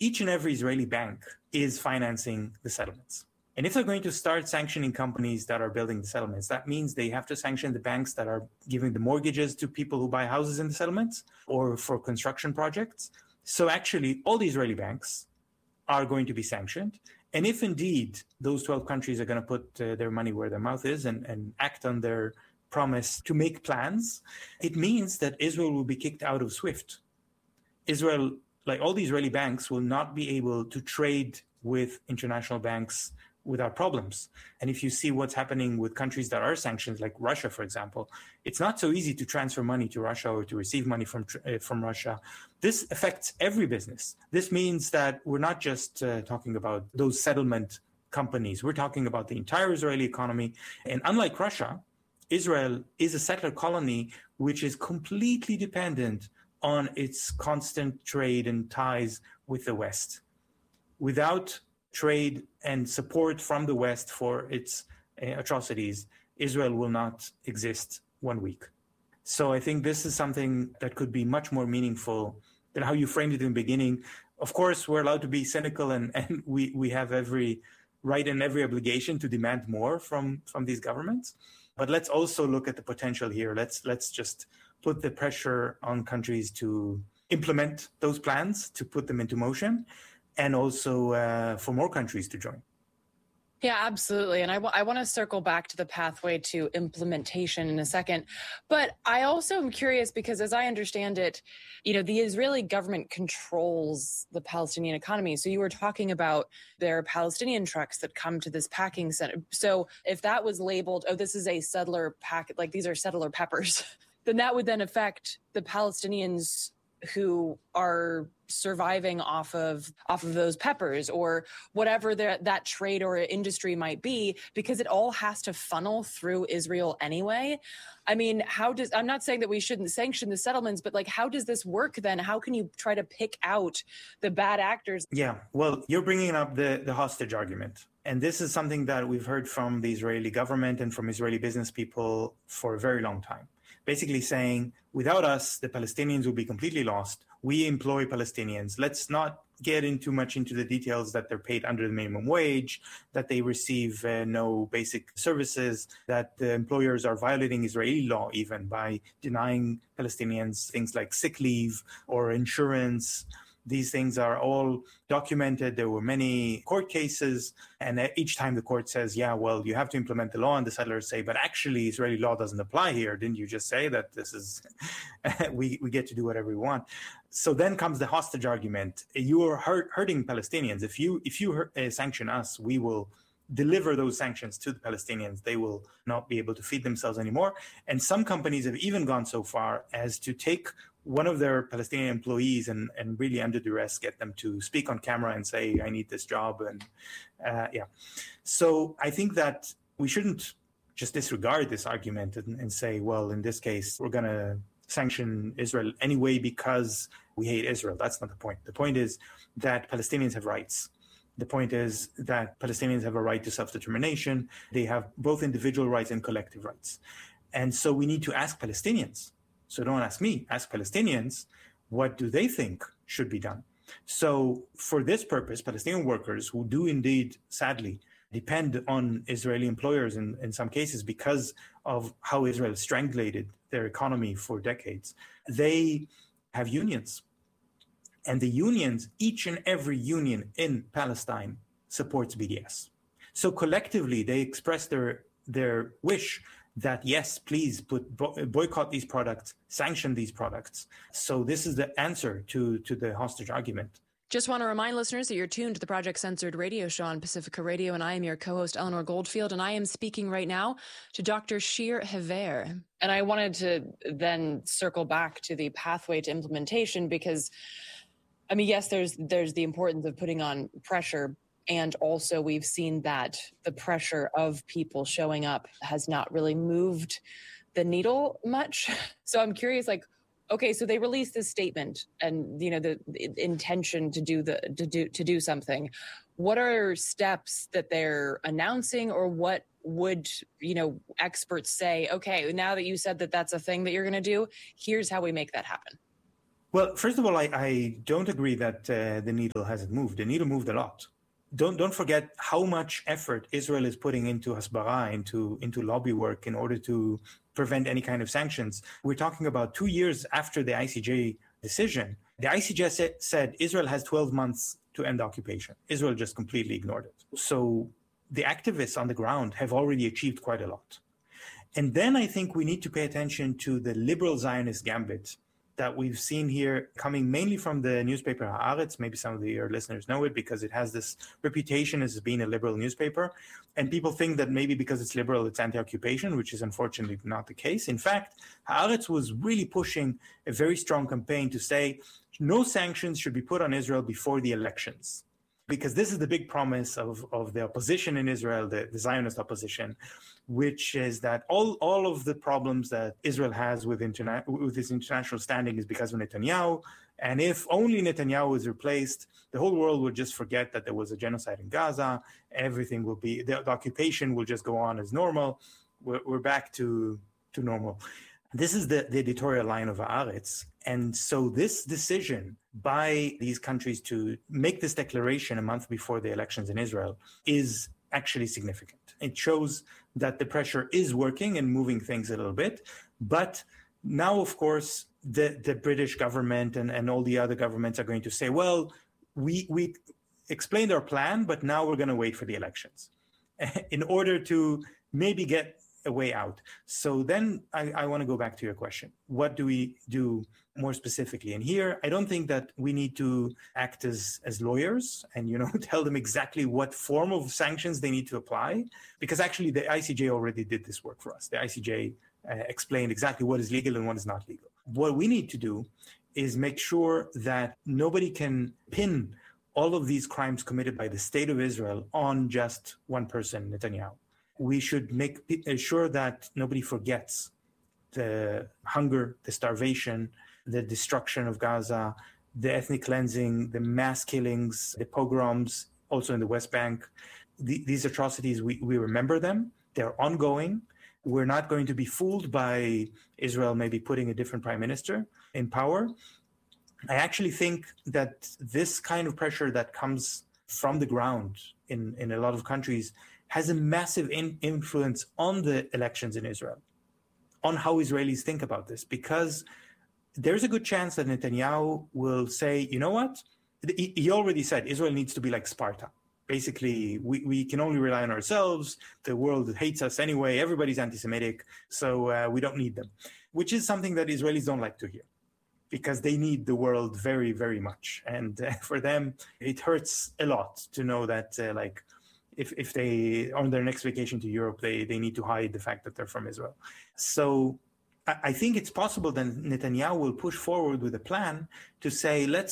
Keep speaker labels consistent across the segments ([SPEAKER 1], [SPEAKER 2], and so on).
[SPEAKER 1] each and every Israeli bank is financing the settlements. And if they're going to start sanctioning companies that are building the settlements, that means they have to sanction the banks that are giving the mortgages to people who buy houses in the settlements or for construction projects. So actually, all the Israeli banks are going to be sanctioned. And if indeed those 12 countries are going to put their money where their mouth is and act on their promise to make plans, it means that Israel will be kicked out of SWIFT. Israel, like all the Israeli banks, will not be able to trade with international banks without problems. And if you see what's happening with countries that are sanctioned, like Russia, for example, it's not so easy to transfer money to Russia or to receive money from Russia. This affects every business. This means that we're not just talking about those settlement companies. We're talking about the entire Israeli economy. And unlike Russia, Israel is a settler colony which is completely dependent on its constant trade and ties with the West. Without trade and support from the West for its atrocities, Israel will not exist 1 week. So I think this is something that could be much more meaningful than how you framed it in the beginning. Of course, we're allowed to be cynical and we have every right and every obligation to demand more from these governments. But let's also look at the potential here. Let's just put the pressure on countries to implement those plans, to put them into motion, and also for more countries to join.
[SPEAKER 2] Yeah, absolutely. And I want to circle back to the pathway to implementation in a second. But I also am curious because as I understand it, the Israeli government controls the Palestinian economy. So you were talking about their Palestinian trucks that come to this packing center. So if that was labeled, oh, this is a settler packet, like these are settler peppers, then that would then affect the Palestinians who are surviving off of those peppers or whatever that trade or industry might be, because it all has to funnel through Israel anyway. I mean, I'm not saying that we shouldn't sanction the settlements, but like, how does this work then? How can you try to pick out the bad actors?
[SPEAKER 1] Yeah, well, you're bringing up the hostage argument. And this is something that we've heard from the Israeli government and from Israeli business people for a very long time. Basically saying, without us, the Palestinians will be completely lost. We employ Palestinians. Let's not get too much into the details that they're paid under the minimum wage, that they receive no basic services, that the employers are violating Israeli law even by denying Palestinians things like sick leave or insurance. These things are all documented. There were many court cases, and each time the court says, yeah, well, you have to implement the law, and the settlers say, but actually Israeli law doesn't apply here. Didn't you just say that this is, we get to do whatever we want? So then comes the hostage argument. You are hurting Palestinians. If you sanction us, we will deliver those sanctions to the Palestinians. They will not be able to feed themselves anymore. And some companies have even gone so far as to take one of their Palestinian employees and really under duress get them to speak on camera and say, I need this job. And So I think that we shouldn't just disregard this argument and say, well, in this case, we're going to sanction Israel anyway because we hate Israel. That's not the point. The point is that Palestinians have rights. The point is that Palestinians have a right to self-determination. They have both individual rights and collective rights. And so we need to ask Palestinians. So don't ask me, ask Palestinians, what do they think should be done? So for this purpose, Palestinian workers who do indeed, sadly, depend on Israeli employers in some cases because of how Israel strangulated their economy for decades, they have unions. And the unions, each and every union in Palestine supports BDS. So collectively, they express their wish that, yes, please boycott these products, sanction these products. So this is the answer to the hostage argument.
[SPEAKER 2] Just want to remind listeners that you're tuned to the Project Censored radio show on Pacifica Radio, and I am your co-host, Eleanor Goldfield, and I am speaking right now to Dr. Shir Hever. And I wanted to then circle back to the pathway to implementation because, I mean, yes, there's the importance of putting on pressure, and also we've seen that the pressure of people showing up has not really moved the needle much. So I'm curious, like, okay, so they released this statement and, the intention to do something. What are steps that they're announcing, or what would, experts say, okay, now that you said that that's a thing that you're going to do, here's how we make that happen?
[SPEAKER 1] Well, first of all, I don't agree that the needle hasn't moved. The needle moved a lot. Don't forget how much effort Israel is putting into hasbara, into lobby work in order to prevent any kind of sanctions. We're talking about 2 years after the ICJ decision. The ICJ said Israel has 12 months to end the occupation. Israel just completely ignored it. So the activists on the ground have already achieved quite a lot. And then I think we need to pay attention to the liberal Zionist gambit that we've seen here, coming mainly from the newspaper Haaretz. Maybe some of your listeners know it because it has this reputation as being a liberal newspaper. And people think that maybe because it's liberal, it's anti-occupation, which is unfortunately not the case. In fact, Haaretz was really pushing a very strong campaign to say no sanctions should be put on Israel before the elections. Because this is the big promise of the opposition in Israel, the Zionist opposition, which is that all of the problems that Israel has with its international standing is because of Netanyahu. And if only Netanyahu is replaced, the whole world will just forget that there was a genocide in Gaza. Everything will be, the occupation will just go on as normal. We're back to normal. This is the editorial line of Haaretz. And so this decision by these countries to make this declaration a month before the elections in Israel is actually significant. It shows that the pressure is working and moving things a little bit. But now, of course, the British government and all the other governments are going to say, well, we explained our plan, but now we're going to wait for the elections in order to maybe get a way out. So then I want to go back to your question. What do we do more specifically? And here, I don't think that we need to act as lawyers and, tell them exactly what form of sanctions they need to apply, because actually the ICJ already did this work for us. The ICJ explained exactly what is legal and what is not legal. What we need to do is make sure that nobody can pin all of these crimes committed by the state of Israel on just one person, Netanyahu. We should make sure that nobody forgets the hunger, the starvation, the destruction of Gaza, the ethnic cleansing, the mass killings, the pogroms, also in the West Bank. These atrocities, we remember them. They're ongoing. We're not going to be fooled by Israel maybe putting a different prime minister in power. I actually think that this kind of pressure that comes from the ground in a lot of countries has a massive influence on the elections in Israel, on how Israelis think about this, because there's a good chance that Netanyahu will say, you know what? He already said Israel needs to be like Sparta. Basically, we can only rely on ourselves. The world hates us anyway. Everybody's anti-Semitic, so we don't need them, which is something that Israelis don't like to hear, because they need the world very, very much. And for them, it hurts a lot to know that, if they, on their next vacation to Europe, they need to hide the fact that they're from Israel. So I think it's possible that Netanyahu will push forward with a plan to say, let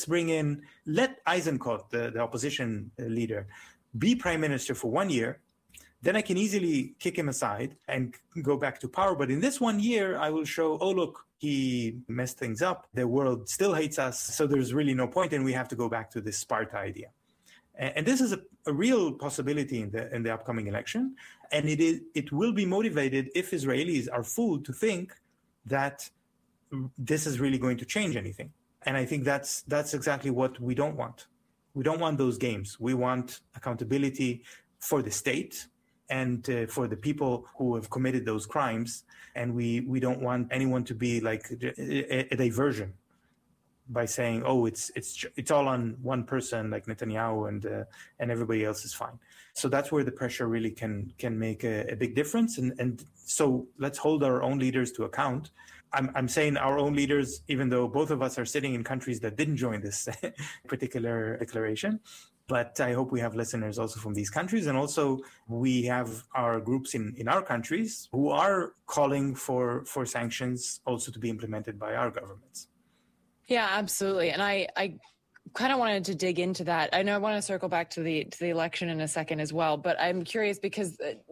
[SPEAKER 1] Eisenkot, the opposition leader, be prime minister for 1 year. Then I can easily kick him aside and go back to power. But in this 1 year, I will show, oh, look, he messed things up. The world still hates us. So there's really no point. And we have to go back to this Sparta idea. And this is a real possibility in the upcoming election. And it will be motivated if Israelis are fooled to think that this is really going to change anything. And I think that's exactly what we don't want. We don't want those games. We want accountability for the state and for the people who have committed those crimes. And we don't want anyone to be like a diversion by saying, oh, it's all on one person like Netanyahu and everybody else is fine. So that's where the pressure really can make a big difference. And so let's hold our own leaders to account. I'm saying our own leaders, even though both of us are sitting in countries that didn't join this particular declaration. But I hope we have listeners also from these countries. And also we have our groups in our countries who are calling for sanctions also to be implemented by our governments.
[SPEAKER 2] Yeah, absolutely. And I kind of wanted to dig into that. I know I want to circle back to the election in a second as well, but I'm curious because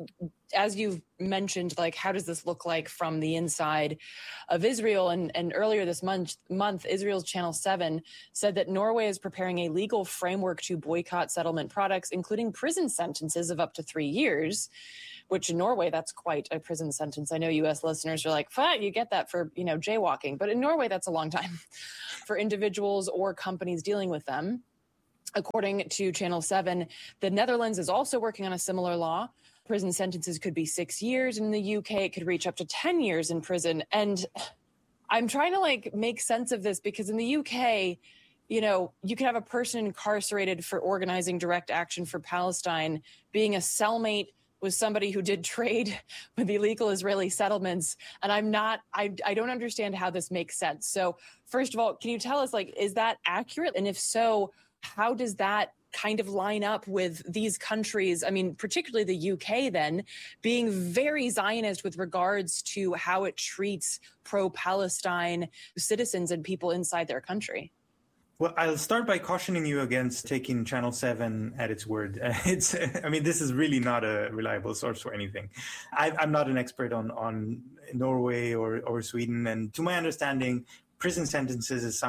[SPEAKER 2] as you've mentioned, like, how does this look like from the inside of Israel? And earlier this month, Israel's Channel 7 said that Norway is preparing a legal framework to boycott settlement products, including prison sentences of up to 3 years, which in Norway, that's quite a prison sentence. I know U.S. listeners are like, you get that for, jaywalking. But in Norway, that's a long time for individuals or companies dealing with them. According to Channel 7, the Netherlands is also working on a similar law. Prison sentences could be 6 years. In the UK, it could reach up to 10 years in prison. And I'm trying to make sense of this, because in the UK, you can have a person incarcerated for organizing direct action for Palestine, being a cellmate with somebody who did trade with illegal Israeli settlements. And I don't understand how this makes sense. So first of all, can you tell us, is that accurate? And if so, how does that kind of line up with these countries? I mean, particularly the UK then being very Zionist with regards to how it treats pro-Palestine citizens and people inside their country.
[SPEAKER 1] Well, I'll start by cautioning you against taking Channel 7 at its word. This is really not a reliable source for anything. I'm not an expert on Norway or Sweden. And to my understanding, prison sentences is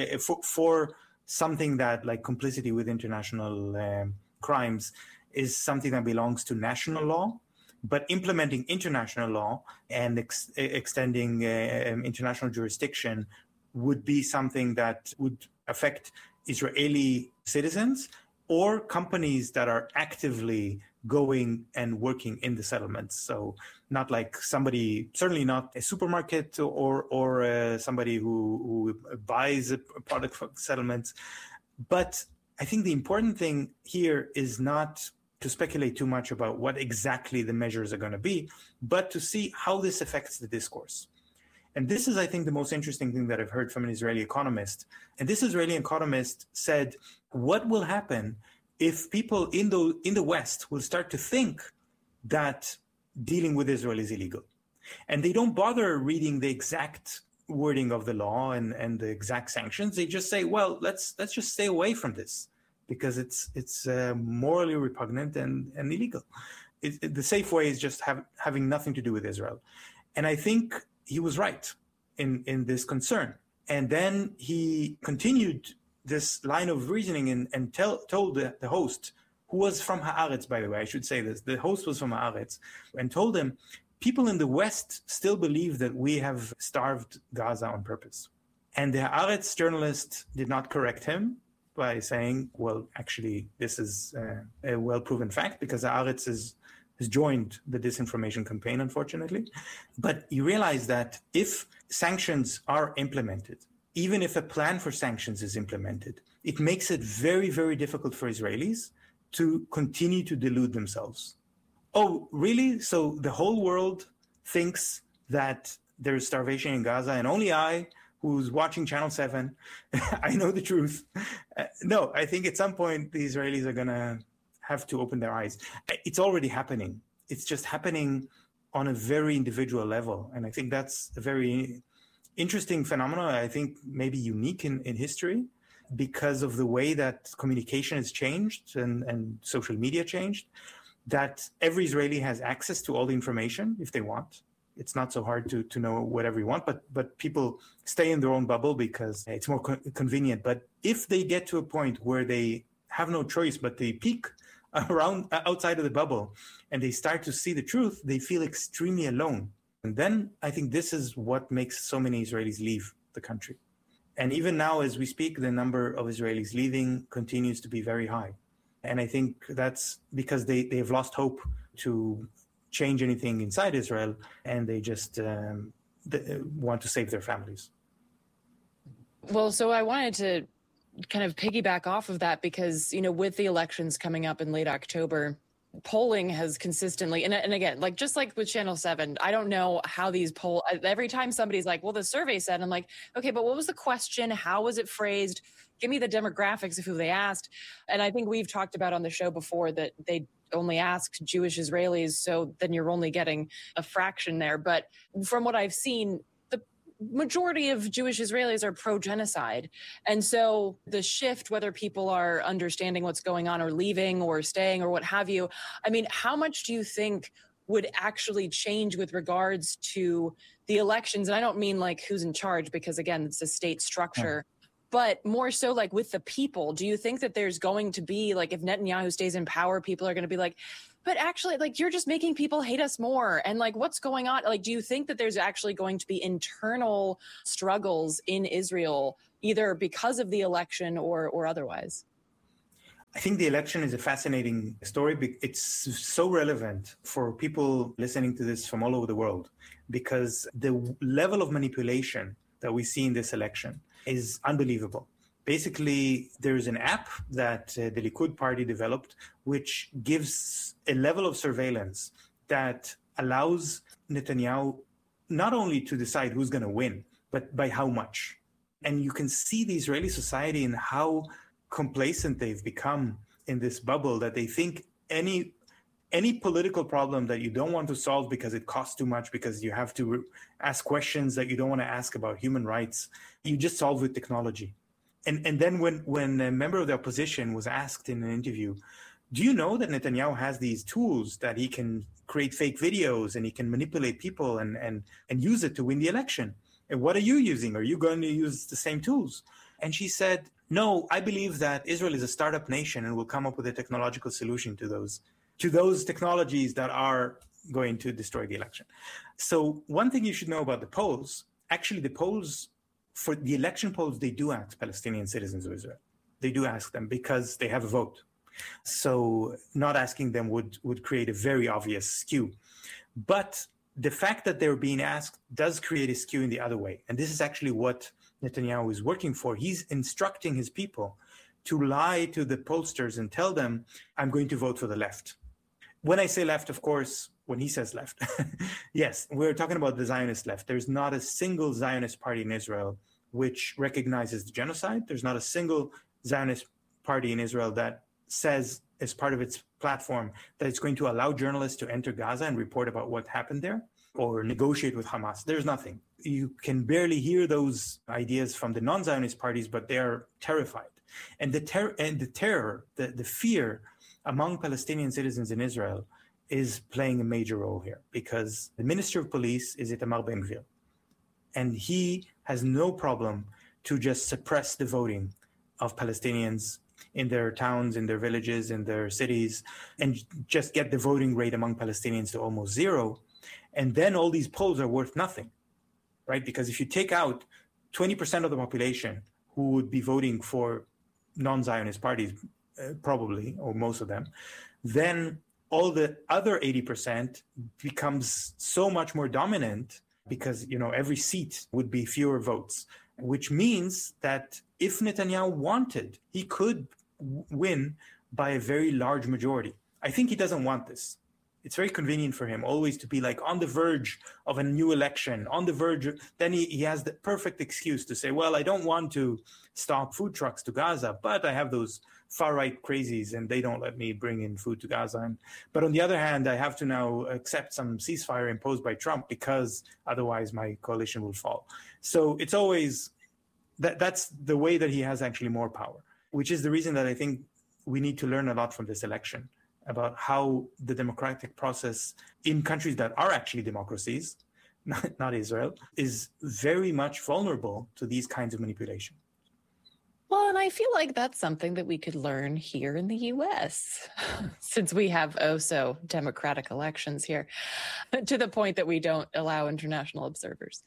[SPEAKER 1] for something that, like complicity with international crimes, is something that belongs to national law. But implementing international law and extending international jurisdiction would be something that would affect Israeli citizens or companies that are actively going and working in the settlements. So not like somebody, certainly not a supermarket or somebody who buys a product from settlements. But I think the important thing here is not to speculate too much about what exactly the measures are going to be, but to see how this affects the discourse. And this is, I think, the most interesting thing that I've heard from an Israeli economist. And this Israeli economist said, what will happen if people in the West will start to think that dealing with Israel is illegal? And they don't bother reading the exact wording of the law and the exact sanctions. They just say, well, let's just stay away from this because it's morally repugnant and illegal. The safe way is just having nothing to do with Israel. And I think he was right in this concern. And then he continued this line of reasoning and told the host, who was from Haaretz, by the way, I should say this. The host was from Haaretz, and told him, people in the West still believe that we have starved Gaza on purpose. And the Haaretz journalist did not correct him by saying, well, actually, this is a well-proven fact because Haaretz has joined the disinformation campaign, unfortunately. But you realize that if sanctions are implemented, even if a plan for sanctions is implemented, it makes it very, very difficult for Israelis to continue to delude themselves. Oh, really? So the whole world thinks that there's starvation in Gaza and only I, who's watching Channel 7, I know the truth. No, I think at some point the Israelis are going to have to open their eyes. It's already happening. It's just happening on a very individual level. And I think that's a very interesting phenomenon. I think maybe unique in history because of the way that communication has changed and social media changed, that every Israeli has access to all the information if they want. It's not so hard to know whatever you want, but people stay in their own bubble because it's more convenient. But if they get to a point where they have no choice but they peek around outside of the bubble and they start to see the truth, they feel extremely alone. And then I think this is what makes so many Israelis leave the country. And even now, as we speak, the number of Israelis leaving continues to be very high. And I think that's because they've lost hope to change anything inside Israel, and they just want to save their families.
[SPEAKER 2] Well, so I wanted to kind of piggyback off of that because, with the elections coming up in late October, polling has consistently, and again, just like with Channel 7, I don't know how these every time somebody's like, well, the survey said, I'm like, okay, but what was the question? How was it phrased? Give me the demographics of who they asked. And I think we've talked about on the show before that they only asked Jewish Israelis, so then you're only getting a fraction there. But from what I've seen, the majority of Jewish Israelis are pro-genocide. And so the shift, whether people are understanding what's going on or leaving or staying or what have you, I mean, how much do you think would actually change with regards to the elections. And I don't mean like who's in charge, because again, it's a state structure, but more so like with the people. Do you think that there's going to be like, if Netanyahu stays in power, people are going to be like, but actually, like, you're just making people hate us more. And like, what's going on? Like, do you think that there's actually going to be internal struggles in Israel, either because of the election or otherwise?
[SPEAKER 1] I think the election is a fascinating story. It's so relevant for people listening to this from all over the world, because the level of manipulation that we see in this election is unbelievable. Basically, there's an app that the Likud party developed, which gives a level of surveillance that allows Netanyahu not only to decide who's going to win, but by how much. And you can see the Israeli society and how complacent they've become in this bubble, that they think any political problem that you don't want to solve because it costs too much, because you have to ask questions that you don't want to ask about human rights, you just solve with technology. And then when a member of the opposition was asked in an interview, do you know that Netanyahu has these tools that he can create fake videos and he can manipulate people and use it to win the election? And what are you using? Are you going to use the same tools? And she said, no, I believe that Israel is a startup nation and will come up with a technological solution to those technologies that are going to destroy the election. So one thing you should know about the polls, actually the polls, for the election polls, they do ask Palestinian citizens of Israel. They do ask them because they have a vote. So not asking them would create a very obvious skew. But the fact that they're being asked does create a skew in the other way. And this is actually what Netanyahu is working for. He's instructing his people to lie to the pollsters and tell them, I'm going to vote for the left. When I say left, of course, when he says left, yes, we're talking about the Zionist left. There's not a single Zionist party in Israel which recognizes the genocide. There's not a single Zionist party in Israel that says, as part of its platform, that it's going to allow journalists to enter Gaza and report about what happened there or negotiate with Hamas. There's nothing. You can barely hear those ideas from the non-Zionist parties, but they're terrified. And the terror, the fear among Palestinian citizens in Israel is playing a major role here, because the Minister of Police is Itamar Ben-Gvir, and he has no problem to just suppress the voting of Palestinians in their towns, in their villages, in their cities, and just get the voting rate among Palestinians to almost zero. And then all these polls are worth nothing, right? Because if you take out 20% of the population who would be voting for non-Zionist parties, probably, or most of them, then all the other 80% becomes so much more dominant, because, every seat would be fewer votes, which means that if Netanyahu wanted, he could win by a very large majority. I think he doesn't want this. It's very convenient for him always to be like on the verge of a new election, on the verge. Then he has the perfect excuse to say, well, I don't want to stop food trucks to Gaza, but I have those far-right crazies and they don't let me bring in food to Gaza. But on the other hand, I have to now accept some ceasefire imposed by Trump because otherwise my coalition will fall. So it's always, that's the way that he has actually more power, which is the reason that I think we need to learn a lot from this election about how the democratic process in countries that are actually democracies, not Israel, is very much vulnerable to these kinds of manipulation.
[SPEAKER 2] Well, and I feel like that's something that we could learn here in the U.S. since we have so democratic elections here, to the point that we don't allow international observers.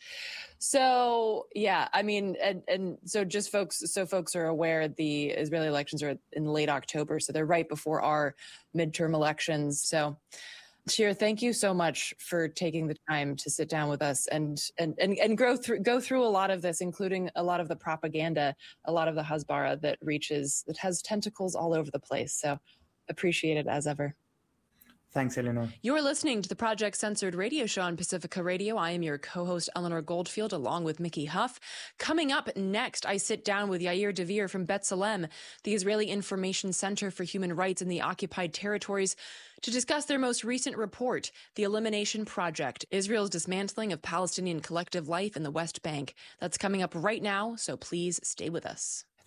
[SPEAKER 2] So, yeah, I mean, and so just folks are aware, the Israeli elections are in late October, so they're right before our midterm elections. So, Shir, thank you so much for taking the time to sit down with us and go through a lot of this, including a lot of the propaganda, a lot of the Hasbara that has tentacles all over the place. So appreciate it as ever.
[SPEAKER 1] Thanks, Eleanor.
[SPEAKER 2] You're listening to the Project Censored radio show on Pacifica Radio. I am your co-host, Eleanor Goldfield, along with Mickey Huff. Coming up next, I sit down with Yair Devere from B'Tselem, the Israeli Information Center for Human Rights in the Occupied Territories, to discuss their most recent report, The Elimination Project, Israel's dismantling of Palestinian collective life in the West Bank. That's coming up right now, so please stay with us.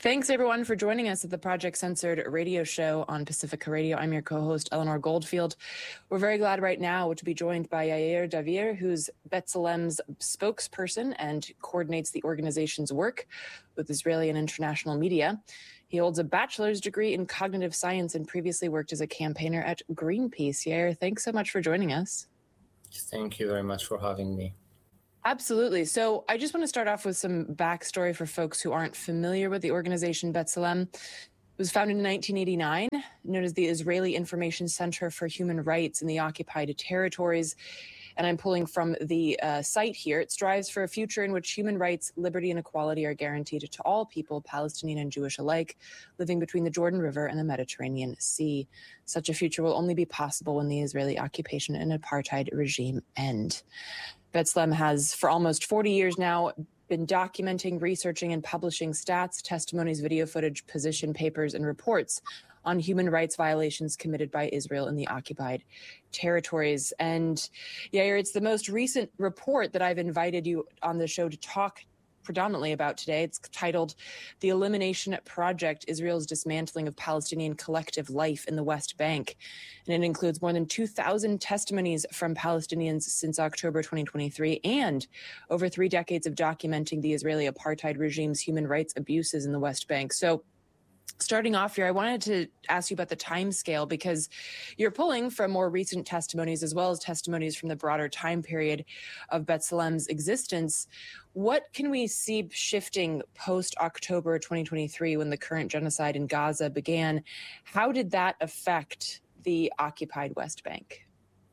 [SPEAKER 2] Thanks, everyone, for joining us at the Project Censored radio show on Pacifica Radio. I'm your co-host, Eleanor Goldfield. We're very glad right now to be joined by Yair Davir, who's B'Tselem's spokesperson and coordinates the organization's work with Israeli and international media. He holds a bachelor's degree in cognitive science and previously worked as a campaigner at Greenpeace. Yair, thanks so much for joining us.
[SPEAKER 3] Thank you very much for having me.
[SPEAKER 2] Absolutely. So I just want to start off with some backstory for folks who aren't familiar with the organization B'Tselem. It was founded in 1989, known as the Israeli Information Center for Human Rights in the Occupied Territories. And I'm pulling from the site here. It strives for a future in which human rights, liberty, and equality are guaranteed to all people, Palestinian and Jewish alike, living between the Jordan River and the Mediterranean Sea. Such a future will only be possible when the Israeli occupation and apartheid regime end. B'Tselem has, for almost 40 years now, been documenting, researching, and publishing stats, testimonies, video footage, position papers, and reports on human rights violations committed by Israel in the occupied territories. And Yair, it's the most recent report that I've invited you on the show to talk predominantly about today. It's titled The Elimination Project, Israel's Dismantling of Palestinian Collective Life in the West Bank. And it includes more than 2,000 testimonies from Palestinians since October 2023 and over 3 decades of documenting the Israeli apartheid regime's human rights abuses in the West Bank. So starting off here, I wanted to ask you about the time scale because you're pulling from more recent testimonies as well as testimonies from the broader time period of B'Tselem's existence. What can we see shifting post-October 2023 when the current genocide in Gaza began? How did that affect the occupied West Bank?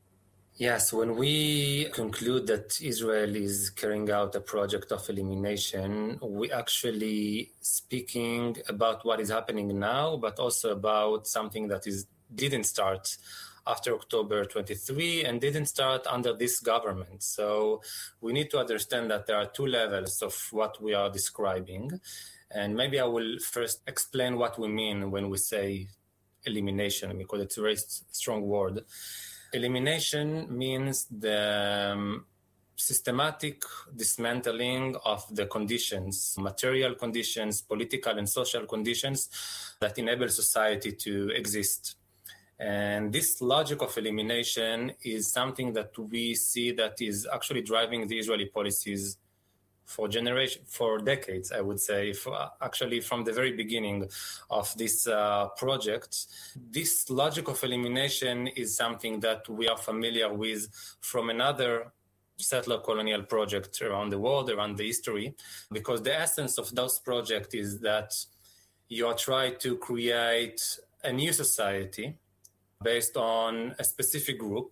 [SPEAKER 3] Yes, when we conclude that Israel is carrying out a project of elimination, we actually speaking about what is happening now, but also about something that didn't start after October 23 and didn't start under this government. So we need to understand that there are 2 levels of what we are describing. And maybe I will first explain what we mean when we say elimination, because it's a very strong word. Elimination means the systematic dismantling of the conditions, material conditions, political and social conditions that enable society to exist. And this logic of elimination is something that we see that is actually driving the Israeli policies for decades, I would say, actually from the very beginning of this project. This logic of elimination is something that we are familiar with from another settler colonial project around the world, around the history, because the essence of those projects is that you are trying to create a new society based on a specific group,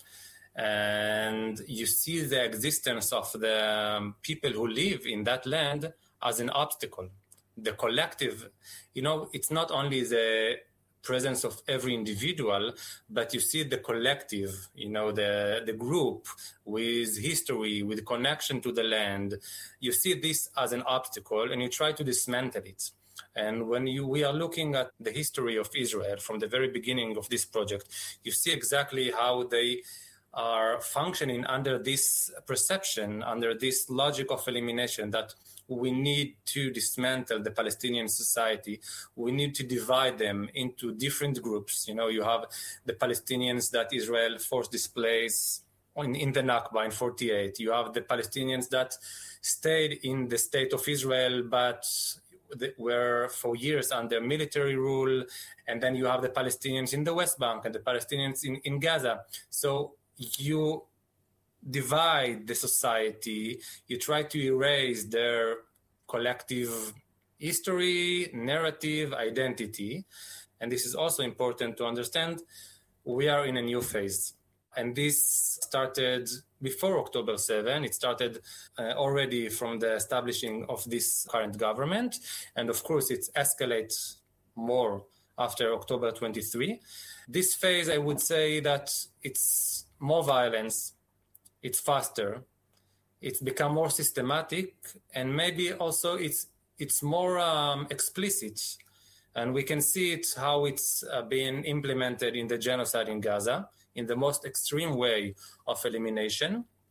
[SPEAKER 3] and you see the existence of the people who live in that land as an obstacle. The collective, it's not only the presence of every individual, but you see the collective, the group with history, with connection to the land. You see this as an obstacle and you try to dismantle it. And when we are looking at the history of Israel from the very beginning of this project, you see exactly how they are functioning under this perception, under this logic of elimination, that we need to dismantle the Palestinian society. We need to divide them into different groups. You have the Palestinians that Israel forced displace in the Nakba in 48. You have the Palestinians that stayed in the state of Israel, but were for years under military rule. And then you have the Palestinians in the West Bank and the Palestinians in Gaza. So you divide the society, you try to erase their collective history, narrative, identity. And this is also important to understand. We are in a new phase. And this started before October 7. It started already from the establishing of this current government. And of course, it escalates more after October 23. This phase, I would say that it's more violence, it's faster, it's become more systematic, and maybe also it's more explicit. And we can see it how it's being implemented in the genocide in Gaza in the most extreme way of elimination.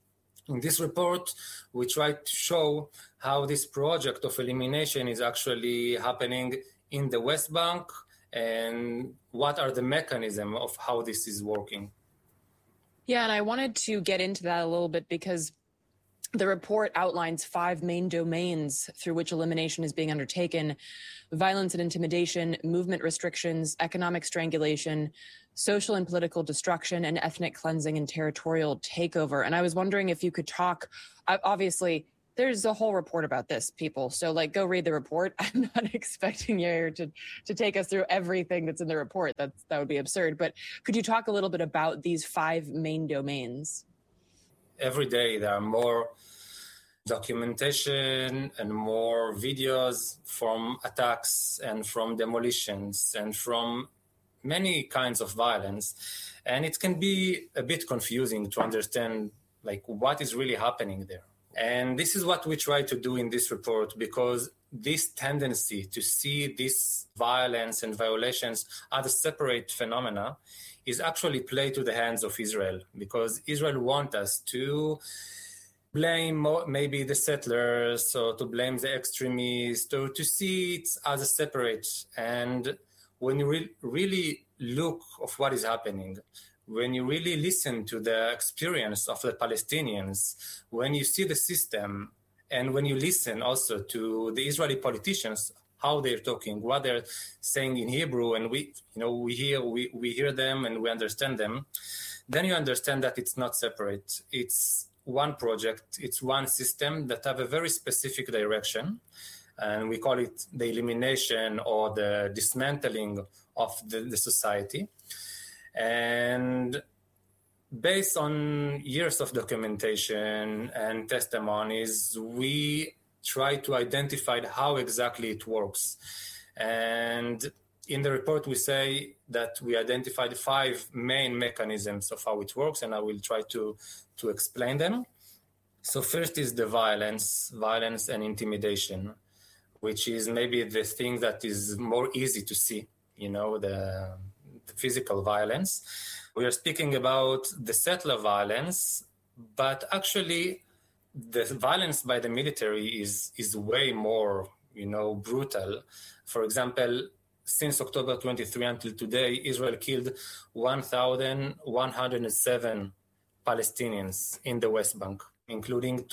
[SPEAKER 3] In this report, we try to show how this project of elimination is actually happening in the West Bank and what are the mechanisms of how this is working.
[SPEAKER 2] Yeah, and I wanted to get into that a little bit because the report outlines 5 main domains through which elimination is being undertaken: violence and intimidation, movement restrictions, economic strangulation, social and political destruction, and ethnic cleansing and territorial takeover. And I was wondering if you could talk, obviously, there's a whole report about this, people. So go read the report. I'm not expecting you to take us through everything that's in the report. That would be absurd. But could you talk a little bit about these 5 main domains?
[SPEAKER 3] Every day there are more documentation and more videos from attacks and from demolitions and from many kinds of violence. And it can be a bit confusing to understand what is really happening there. And this is what we try to do in this report, because this tendency to see this violence and violations as a separate phenomena is actually played to the hands of Israel, because Israel wants us to blame maybe the settlers or to blame the extremists or to see it as a separate. And when you really look of what is happening, when you really listen to the experience of the Palestinians, when you see the system, and when you listen also to the Israeli politicians, how they're talking, what they're saying in Hebrew, and we hear them and we understand them, then you understand that it's not separate. It's one project, it's one system that have a very specific direction, and we call it the elimination or the dismantling of the society. And based on years of documentation and testimonies, we try to identify how exactly it works. And in the report, we say that we identified 5 main mechanisms of how it works, and I will try to explain them. So first is the violence and intimidation, which is maybe the thing that is more easy to see, the physical violence. We are speaking about the settler violence, but actually the violence by the military is way more, brutal. For example, since October 23 until today, Israel killed 1,107 Palestinians in the West Bank, including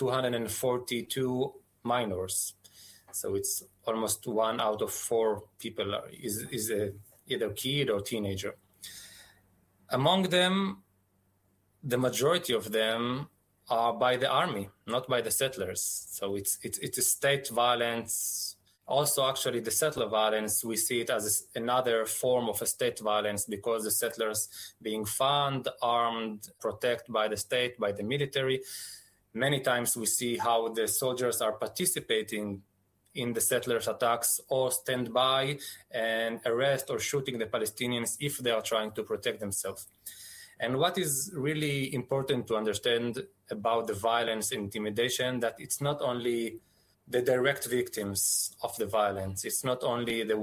[SPEAKER 3] 242 minors. So it's almost 1 out of 4 people is either kid or teenager. Among them, the majority of them are by the army, not by the settlers. So it's a state violence. Also, actually, the settler violence, we see it as another form of a state violence, because the settlers being found, armed, protected by the state, by the military. Many times we see how the soldiers are participating in the settlers' attacks or stand by and arrest or shooting the Palestinians if they are trying to protect themselves. And what is really important to understand about the violence and intimidation, that it's not only the direct victims of the violence. It's not only the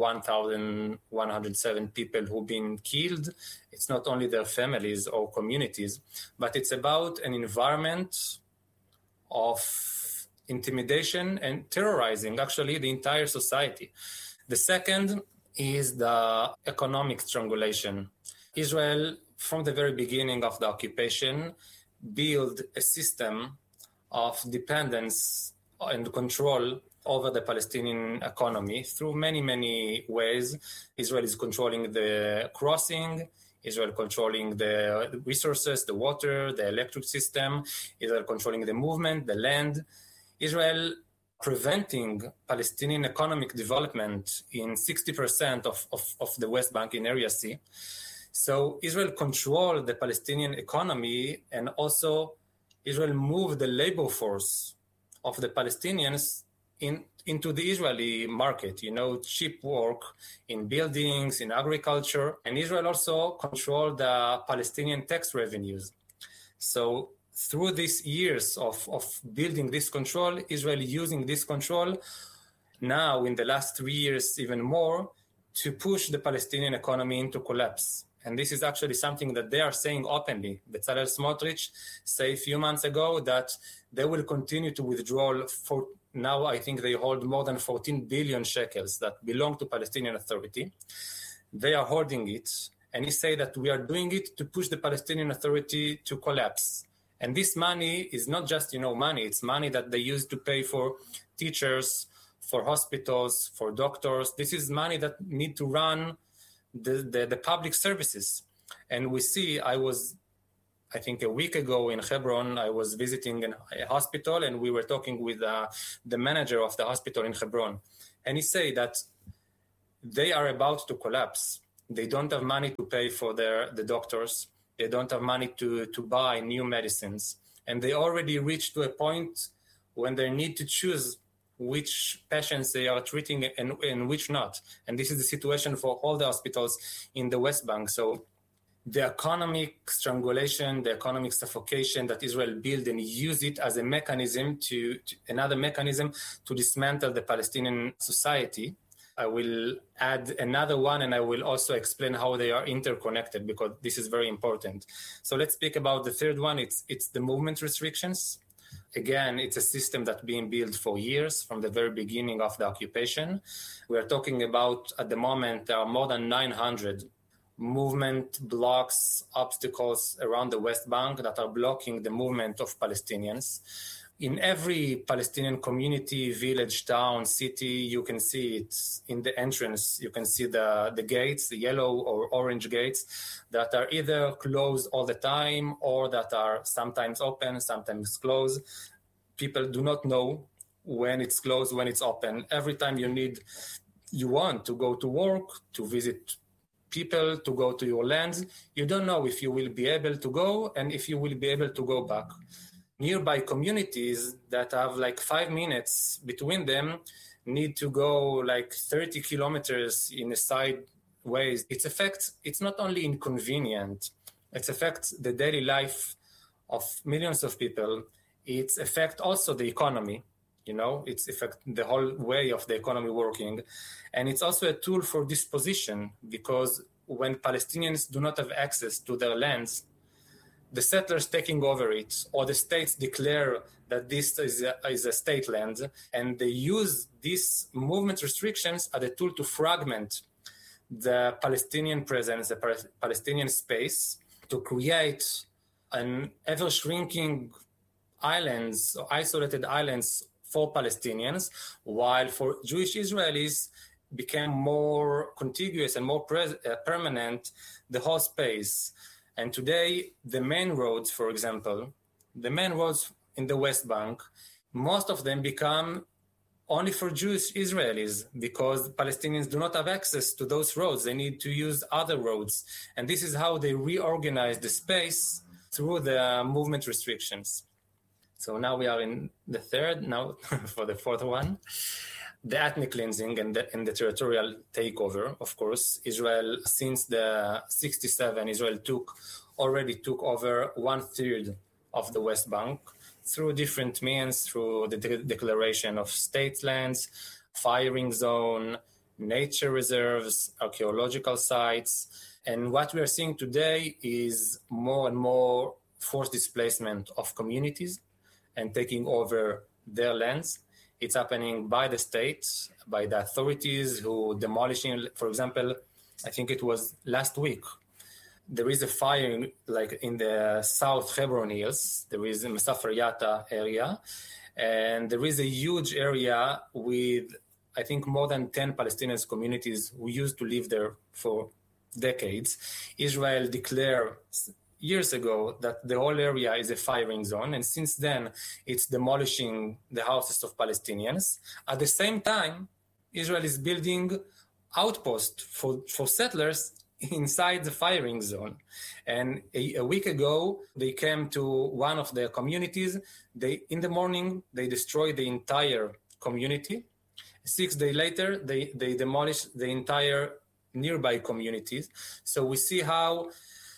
[SPEAKER 3] 1,107 people who've been killed. It's not only their families or communities, but it's about an environment of intimidation and terrorizing, actually, the entire society. The second is the economic strangulation. Israel, from the very beginning of the occupation, built a system of dependence and control over the Palestinian economy through many, many ways. Israel is controlling the crossing, Israel controlling the resources, the water, the electric system, Israel controlling the movement, the land. Israel preventing Palestinian economic development in 60% of the West Bank in Area C. So Israel controlled the Palestinian economy, and also Israel moved the labor force of the Palestinians into the Israeli market, cheap work in buildings, in agriculture. And Israel also controlled the Palestinian tax revenues. So through these years of building this control, Israel using this control now in the last 3 years even more to push the Palestinian economy into collapse. And this is actually something that they are saying openly. Bezalel Smotrich said a few months ago that they will continue to withdraw. For now, I think they hold more than 14 billion shekels that belong to Palestinian Authority. They are holding it. And he said that we are doing it to push the Palestinian Authority to collapse. And this money is not just, money. It's money that they use to pay for teachers, for hospitals, for doctors. This is money that need to run the public services. And we see, I think a week ago in Hebron, I was visiting a hospital, and we were talking with the manager of the hospital in Hebron. And he said that they are about to collapse. They don't have money to pay for the doctors. They don't have money to buy new medicines. And they already reached to a point when they need to choose which patients they are treating and which not. And this is the situation for all the hospitals in the West Bank. So the economic strangulation, the economic suffocation that Israel built and use it as a mechanism another mechanism to dismantle the Palestinian society. I will add another one, and I will also explain how they are interconnected, because this is very important. So let's speak about the third one. It's the movement restrictions. Again, it's a system that's being built for years from the very beginning of the occupation. We are talking about, at the moment, there are more than 900 movement blocks, obstacles around the West Bank that are blocking the movement of Palestinians. In every Palestinian community, village, town, city, you can see it in the entrance. You can see the gates, the yellow or orange gates that are either closed all the time or that are sometimes open, sometimes closed. People do not know when it's closed, when it's open. Every time you want to go to work, to visit people, to go to your lands, you don't know if you will be able to go and if you will be able to go back. Nearby communities that have like 5 minutes between them need to go like 30 kilometers in a side ways. It's not only inconvenient, it affects the daily life of millions of people. It affects also the economy, it's affect the whole way of the economy working. And it's also a tool for disposition, because when Palestinians do not have access to their lands, the settlers taking over it, or the states declare that this is a state land, and they use these movement restrictions as a tool to fragment the Palestinian presence, the Palestinian space, to create an ever-shrinking islands, or isolated islands for Palestinians, while for Jewish Israelis became more contiguous and more permanent the whole space. And today, the main roads, for example, the main roads in the West Bank, most of them become only for Jewish Israelis, because Palestinians do not have access to those roads. They need to use other roads. And this is how they reorganize the space through the movement restrictions. So now we are in the third, now for the fourth one. The ethnic cleansing and the territorial takeover, of course. Israel, since the 67, Israel already took over 1/3 of the West Bank through different means, through the declaration of state lands, firing zone, nature reserves, archaeological sites. And what we are seeing today is more and more forced displacement of communities and taking over their lands. It's happening by the state, by the authorities who demolishing, for example, I think it was last week. There is a fire like in the South Hebron Hills. There is a Masafer Yatta area. And there is a huge area with, I think, more than 10 Palestinian communities who used to live there for decades. Israel declared years ago that the whole area is a firing zone, and since then it's demolishing the houses of Palestinians. At the same time, Israel is building outposts for settlers inside the firing zone. And a week ago, they came to one of their communities. In the morning, they destroyed the entire community. 6 days later, they demolished the entire nearby communities. So we see how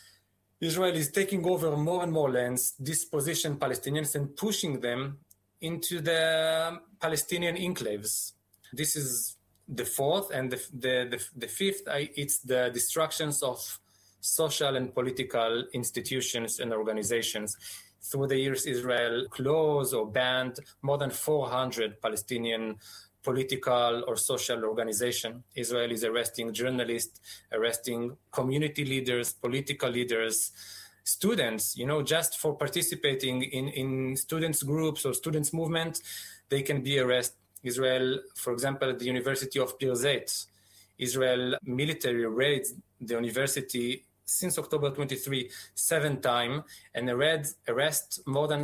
[SPEAKER 3] Israel is taking over more and more lands, disposition Palestinians, and pushing them into the Palestinian enclaves. This is the fourth, and the fifth, it's the destructions of social and political institutions and organizations. Through the years, Israel closed or banned more than 400 Palestinian political or social organizations. Israel is arresting journalists, arresting community leaders, political leaders, students, just for participating in students' groups or students' movement, they can be arrested. Israel, for example, at the University of Birzeit, Israel military raids the university since October 23, 7 times, and arrest more than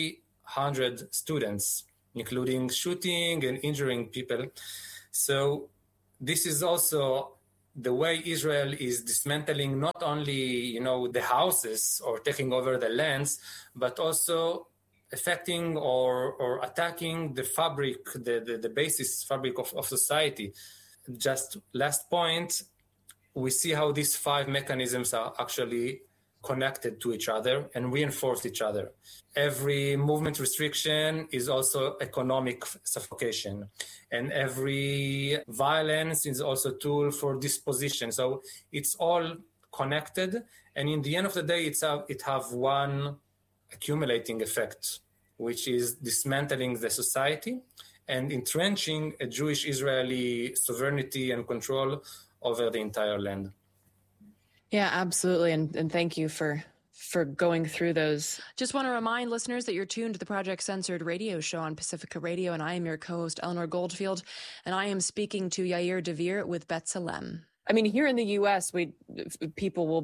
[SPEAKER 3] 300 students, including shooting and injuring people. So this is also the way Israel is dismantling not only, the houses or taking over the lands, but also affecting or attacking the fabric, the basis fabric of society. Just last point, we see how these 5 mechanisms are actually connected to each other and reinforce each other. Every movement restriction is also economic suffocation, and every violence is also a tool for disposition. So it's all connected, and in the end of the day, it have one accumulating effect, which is dismantling the society and entrenching a Jewish Israeli sovereignty and control over the entire land.
[SPEAKER 2] Yeah, absolutely. And thank you for going through those. Just want to remind listeners that you're tuned to the Project Censored radio show on Pacifica Radio, and I am your co-host, Eleanor Goldfield, and I am speaking to Yair Devere with B'Tselem. I mean, here in the U.S., people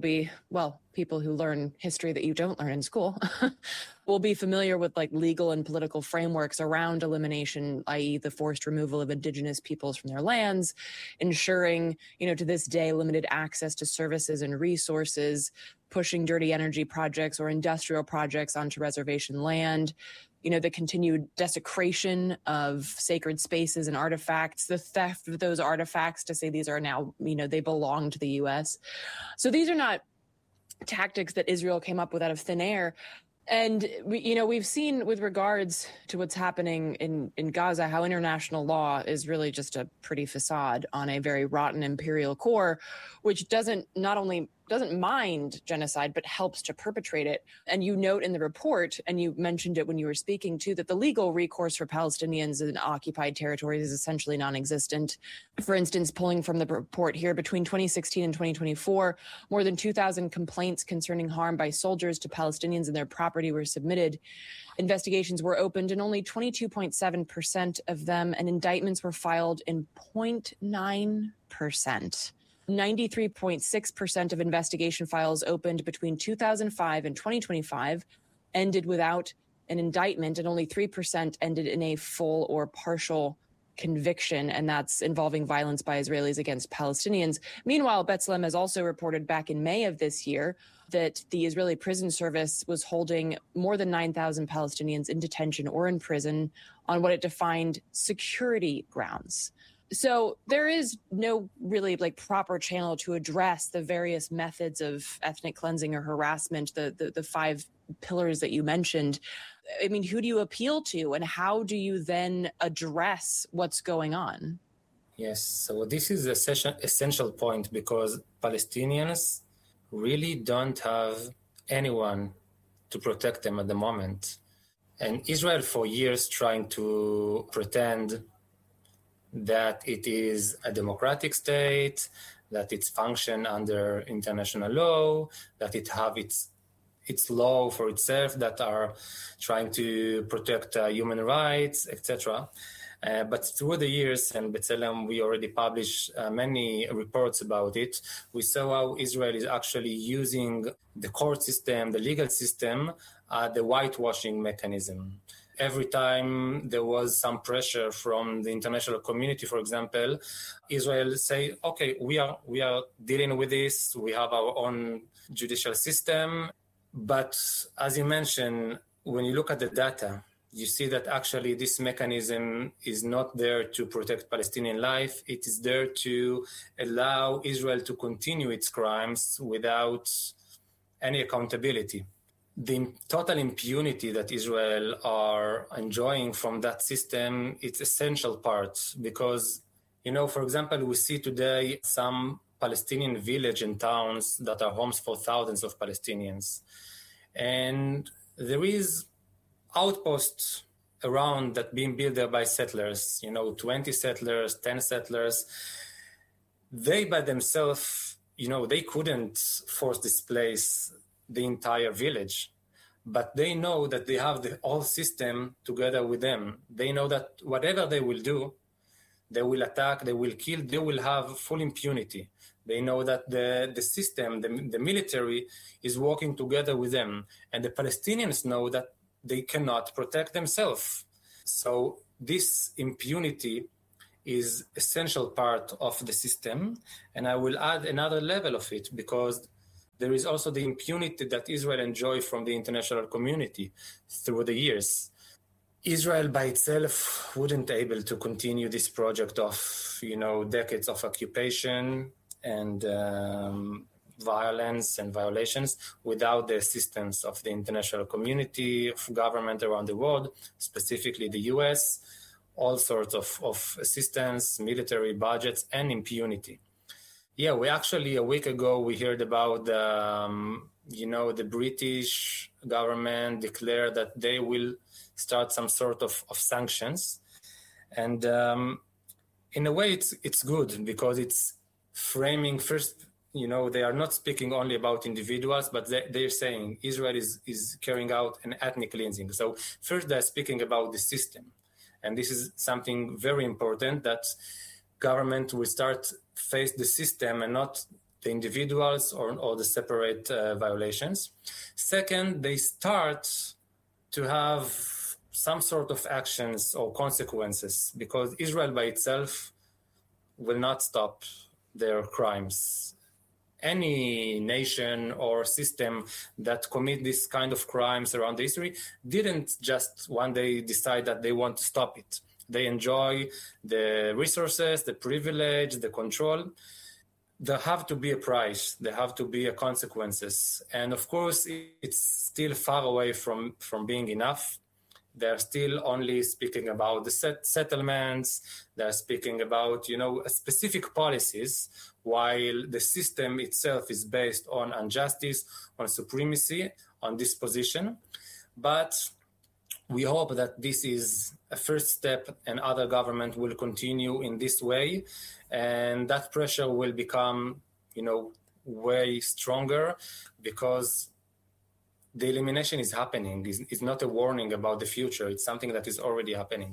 [SPEAKER 2] who learn history that you don't learn in school will be familiar with like legal and political frameworks around elimination, i.e. the forced removal of indigenous peoples from their lands, ensuring, to this day, limited access to services and resources, pushing dirty energy projects or industrial projects onto reservation land, the continued desecration of sacred spaces and artifacts, the theft of those artifacts to say these are now, they belong to the U.S. So these are not tactics that Israel came up with out of thin air. And, we've seen with regards to what's happening in Gaza, how international law is really just a pretty facade on a very rotten imperial core, which doesn't mind genocide, but helps to perpetrate it. And you note in the report, and you mentioned it when you were speaking too, that the legal recourse for Palestinians in occupied territories is essentially non-existent. For instance, pulling from the report here, between 2016 and 2024, more than 2,000 complaints concerning harm by soldiers to Palestinians and their property were submitted. Investigations were opened in only 22.7% of them, and indictments were filed in 0.9%. 93.6% of investigation files opened between 2005 and 2025 ended without an indictment, and only 3% ended in a full or partial conviction, and that's involving violence by Israelis against Palestinians. Meanwhile, B'Tselem has also reported back in May of this year that the Israeli prison service was holding more than 9,000 Palestinians in detention or in prison on what it defined security grounds. So there is no really proper channel to address the various methods of ethnic cleansing or harassment, the 5 pillars that you mentioned. I mean, who do you appeal to, and how do you then address what's going on?
[SPEAKER 3] Yes, so this is an essential point, because Palestinians really don't have anyone to protect them at the moment. And Israel for years trying to pretend that it is a democratic state, that it's function under international law, that it have its law for itself that are trying to protect human rights, etc. But through the years, and B'Tselem, we already published many reports about it, we saw how Israel is actually using the court system, the legal system, the whitewashing mechanism. Every time there was some pressure from the international community, for example, Israel say, okay, we are dealing with this. We have our own judicial system. But as you mentioned, when you look at the data, you see that actually this mechanism is not there to protect Palestinian life. It is there to allow Israel to continue its crimes without any accountability. The total impunity that Israel are enjoying from that system, it's essential part because, for example, we see today some Palestinian villages and towns that are homes for thousands of Palestinians. And there is outposts around that being built there by settlers, 20 settlers, 10 settlers. They by themselves, they couldn't force displace the entire village, but they know that they have the whole system together with them. They know that whatever they will do, they will attack, they will kill, they will have full impunity. They know that the system, the military is working together with them. And the Palestinians know that they cannot protect themselves. So this impunity is essential part of the system. And I will add another level of it, because there is also the impunity that Israel enjoys from the international community through the years. Israel by itself wouldn't able to continue this project of, decades of occupation and violence and violations without the assistance of the international community, of government around the world, specifically the US, all sorts of assistance, military budgets, and impunity. Yeah, we actually, a week ago, we heard about the British government declared that they will start some sort of sanctions. And in a way, it's good, because it's framing first, they are not speaking only about individuals, but they're saying Israel is carrying out an ethnic cleansing. So first they're speaking about the system. And this is something very important, that government will start face the system and not the individuals or the separate violations. Second, they start to have some sort of actions or consequences, because Israel by itself will not stop their crimes. Any nation or system that commit this kind of crimes around the history didn't just one day decide that they want to stop it. They enjoy the resources, the privilege, the control. There have to be a price. There have to be consequences. And of course, it's still far away from being enough. They're still only speaking about the settlements. They're speaking about, specific policies, while the system itself is based on injustice, on supremacy, on disposition. But we hope that this is a first step, and other government will continue in this way, and that pressure will become, way stronger, because the elimination is happening. It's not a warning about the future. It's something that is already happening.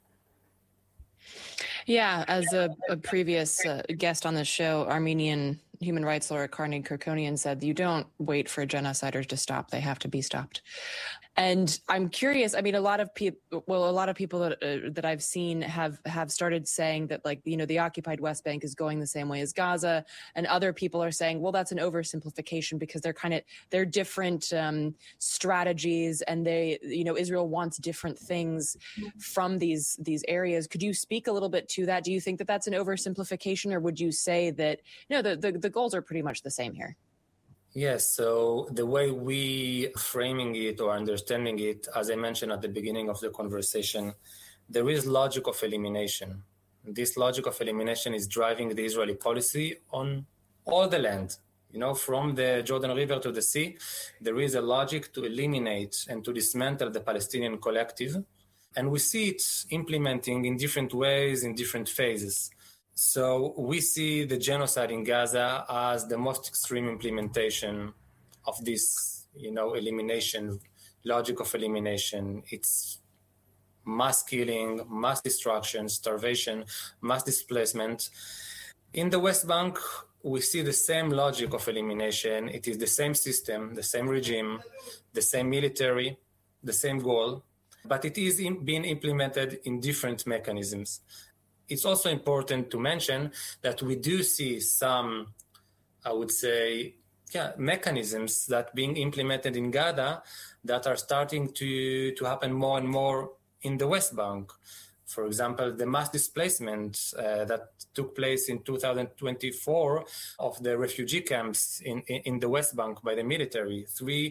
[SPEAKER 2] Yeah, as a previous guest on the show, Armenian human rights lawyer Karni Kirkonian said, you don't wait for genociders to stop. They have to be stopped. And I'm curious, I mean, a lot of people that I've seen have started saying that, the occupied West Bank is going the same way as Gaza, and other people are saying, well, that's an oversimplification, because they're different strategies, and Israel wants different things from these areas. Could you speak a little bit to that? Do you think that that's an oversimplification, or would you say that, the goals are pretty much the same here?
[SPEAKER 3] Yes, so the way we framing it or understanding it, as I mentioned at the beginning of the conversation, there is logic of elimination. This logic of elimination is driving the Israeli policy on all the land. From the Jordan River to the sea, there is a logic to eliminate and to dismantle the Palestinian collective. And we see it implementing in different ways, in different phases. So we see the genocide in Gaza as the most extreme implementation of this, elimination, logic of elimination. It's mass killing, mass destruction, starvation, mass displacement. In the West Bank, we see the same logic of elimination. It is the same system, the same regime, the same military, the same goal, but it is being implemented in different mechanisms. It's also important to mention that we do see some, I would say, mechanisms that being implemented in Gaza that are starting to happen more and more in the West Bank. For example, the mass displacement that took place in 2024 of the refugee camps in the West Bank by the military,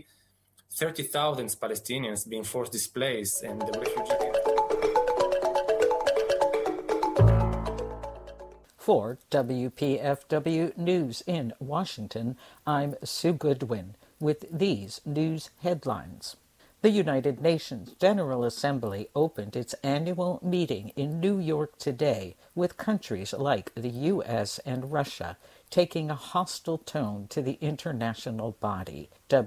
[SPEAKER 3] 30,000 Palestinians being forced displaced in the refugee camps.
[SPEAKER 4] For WPFW News in Washington, I'm Sue Goodwin with these news headlines. The United Nations General Assembly opened its annual meeting in New York today, with countries like the U.S. and Russia taking a hostile tone to the international body.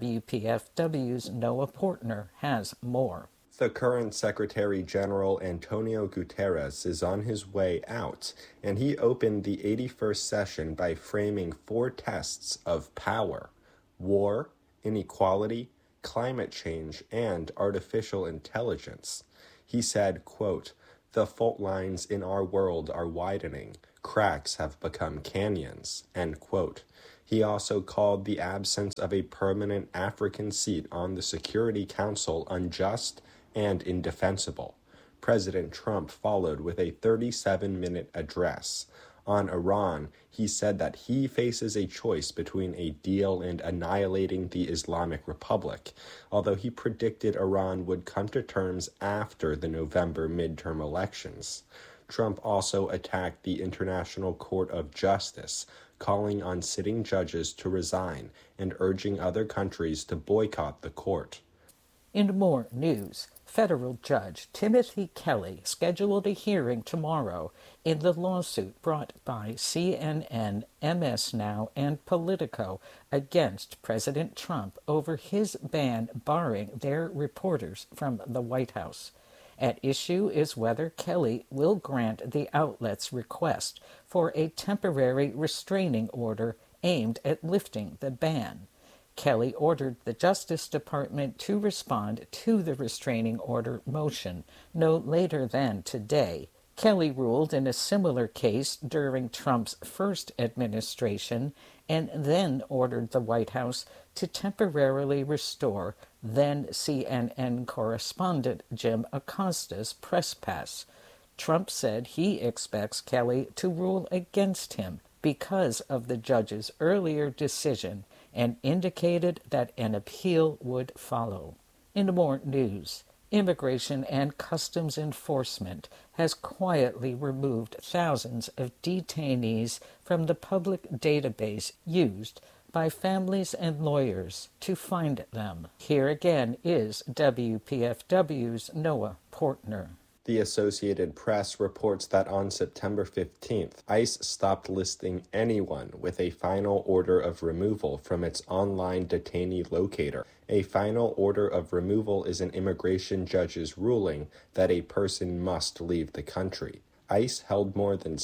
[SPEAKER 4] WPFW's Noah Portner has more.
[SPEAKER 5] The current Secretary General Antonio Guterres is on his way out, and he opened the 81st session by framing 4 tests of power: war, inequality, climate change, and artificial intelligence. He said, quote, "The fault lines in our world are widening. Cracks have become canyons," end quote. He also called the absence of a permanent African seat on the Security Council unjust and indefensible. President Trump followed with a 37-minute address. On Iran, he said that he faces a choice between a deal and annihilating the Islamic Republic, although he predicted Iran would come to terms after the November midterm elections. Trump also attacked the International Court of Justice, calling on sitting judges to resign and urging other countries to boycott the court.
[SPEAKER 4] In more news, federal judge Timothy Kelly scheduled a hearing tomorrow in the lawsuit brought by CNN, MS Now, and Politico against President Trump over his ban barring their reporters from the White House. At issue is whether Kelly will grant the outlet's request for a temporary restraining order aimed at lifting the ban. Kelly ordered the Justice Department to respond to the restraining order motion no later than today. Kelly ruled in a similar case during Trump's first administration and then ordered the White House to temporarily restore then CNN correspondent Jim Acosta's press pass. Trump said he expects Kelly to rule against him because of the judge's earlier decision and indicated that an appeal would follow. In more news, Immigration and Customs Enforcement has quietly removed thousands of detainees from the public database used by families and lawyers to find them. Here again is WPFW's Noah Portner.
[SPEAKER 5] The Associated Press reports that on September 15th, ICE stopped listing anyone with a final order of removal from its online detainee locator. A final order of removal is an immigration judge's ruling that a person must leave the country. ICE held more than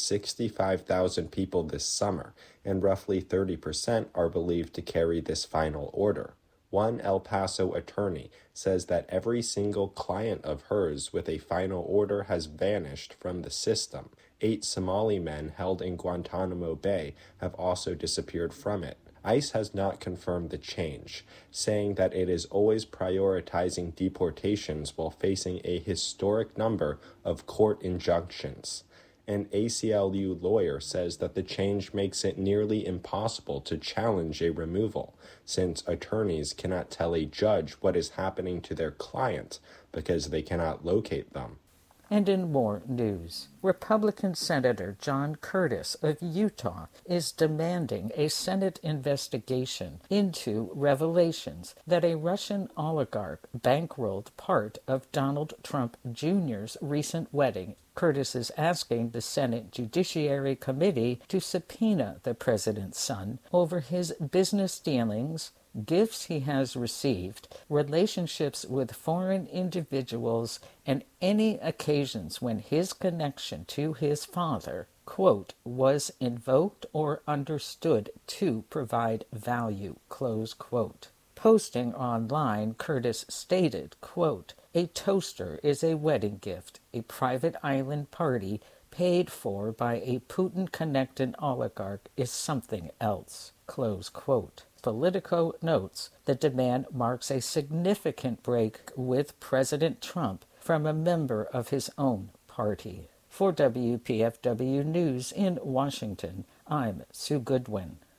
[SPEAKER 5] 65,000 people this summer, and roughly 30% are believed to carry this final order. One El Paso attorney says that every single client of hers with a final order has vanished from the system. 8 Somali men held in Guantanamo Bay have also disappeared from it. ICE has not confirmed the change, saying that it is always prioritizing deportations while facing a historic number of court injunctions. An ACLU lawyer says that the change makes it nearly impossible to challenge a removal, since attorneys cannot tell a judge what is happening to their client because they cannot locate them.
[SPEAKER 4] And in more news, Republican Senator John Curtis of Utah is demanding a Senate investigation into revelations that a Russian oligarch bankrolled part of Donald Trump Jr.'s recent wedding. Curtis is asking the Senate Judiciary Committee to subpoena the president's son over his business dealings, gifts he has received, relationships with foreign individuals, and any occasions when his connection to his father, quote, was invoked or understood to provide value, close quote. Posting online, Curtis stated, quote, "A toaster is a wedding gift. A private island party paid for by a Putin-connected oligarch is something else," close quote. Politico notes the demand marks a significant break with President Trump from a member of his own party. For WPFW News in Washington, I'm Sue Goodwin.